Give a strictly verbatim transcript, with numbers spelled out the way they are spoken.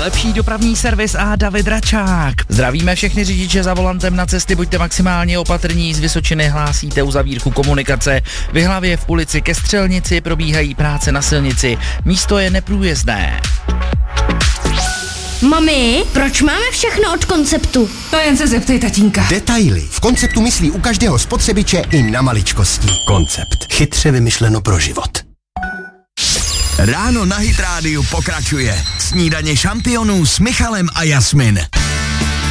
nejlepší dopravní servis a David Račák. Zdravíme všechny řidiče za volantem na cesty, buďte maximálně opatrní, z Vysočiny hlásíte uzavírku komunikace. V Jihlavě v ulici ke Střelnici probíhají práce na silnici, místo je neprůjezdné. Mami, proč máme všechno od Konceptu? To jen se zeptej tatínka. Detaily. V Konceptu myslí u každého spotřebiče i na maličkosti. Koncept. Chytře vymyšleno pro život. Ráno na Hit Rádiu pokračuje. Snídaně šampionů s Michalem a Jasmin.